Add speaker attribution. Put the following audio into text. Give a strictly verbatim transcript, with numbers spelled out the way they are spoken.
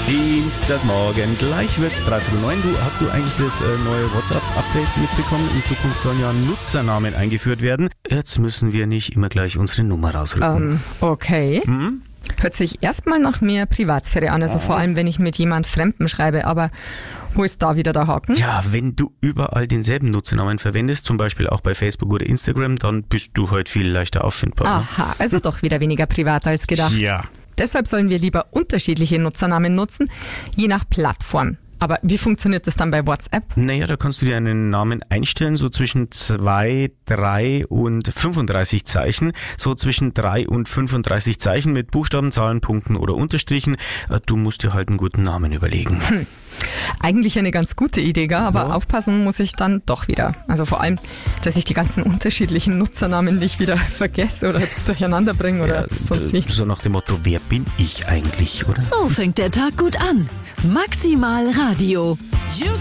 Speaker 1: Dienstagmorgen, gleich wird's dreiviertel neun. Du, hast du eigentlich das äh, neue WhatsApp-Update mitbekommen? In Zukunft sollen ja Nutzernamen eingeführt werden. Jetzt müssen wir nicht immer gleich unsere Nummer rausrücken.
Speaker 2: Ähm, okay.
Speaker 1: Hm?
Speaker 2: Hört sich erstmal nach mehr Privatsphäre an, also
Speaker 1: Ah.
Speaker 2: vor allem, wenn ich mit jemand Fremden schreibe, aber wo ist da wieder der Haken?
Speaker 1: Ja, wenn du überall denselben Nutzernamen verwendest, zum Beispiel auch bei Facebook oder Instagram, dann bist du heute viel leichter auffindbar.
Speaker 2: Aha, also doch wieder weniger privat als gedacht.
Speaker 1: Ja.
Speaker 2: Deshalb sollen wir lieber unterschiedliche Nutzernamen nutzen, je nach Plattform. Aber wie funktioniert das dann bei WhatsApp?
Speaker 1: Naja, da kannst du dir einen Namen einstellen, so zwischen zwei, drei und fünfunddreißig Zeichen. So zwischen drei und fünfunddreißig Zeichen mit Buchstaben, Zahlen, Punkten oder Unterstrichen. Du musst dir halt einen guten Namen überlegen.
Speaker 2: Hm. Eigentlich eine ganz gute Idee, gell? Aber
Speaker 1: Ja.
Speaker 2: aufpassen muss ich dann doch wieder. Also vor allem, dass ich die ganzen unterschiedlichen Nutzernamen nicht wieder vergesse oder durcheinander bringe oder
Speaker 1: Ja,
Speaker 2: sonst wie.
Speaker 1: so nach dem Motto, wer bin ich eigentlich, oder?
Speaker 3: So fängt der Tag gut an. Maximal Radio.